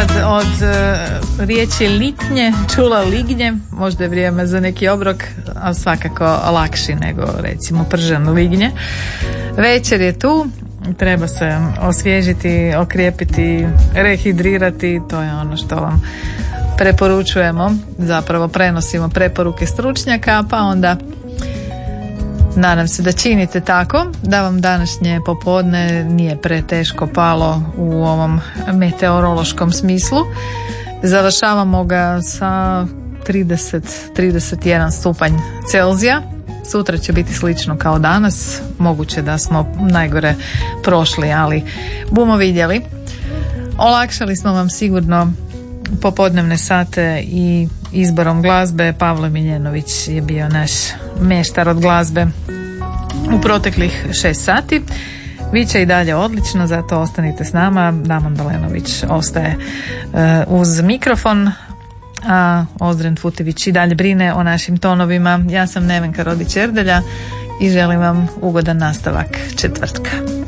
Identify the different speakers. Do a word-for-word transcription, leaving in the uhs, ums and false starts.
Speaker 1: sad od uh, riječi litnje čula lignje, možda je vrijeme za neki obrok, a svakako lakši nego recimo pržen lignje. Večer je tu, treba se osvježiti, okrijepiti, rehidrirati, to je ono što vam preporučujemo, zapravo prenosimo preporuke stručnjaka, pa onda nadam se da činite tako, da vam današnje popodne nije preteško palo u ovom meteorološkom smislu. Završavamo ga sa trideset do trideset jedan stupanj Celzija. Sutra će biti slično kao danas, moguće da smo najgore prošli, ali bumo vidjeli. Olakšali smo vam sigurno popodnevne sate i izborom glazbe. Pavle Miljenović je bio naš meštar od glazbe u proteklih šest sati. Biće i dalje odlično, zato ostanite s nama. Damon Balenović ostaje uh, uz mikrofon, a Ozdren Futević i dalje brine o našim tonovima. Ja sam Nevenka Rodić Erdelja i želim vam ugodan nastavak četvrtka.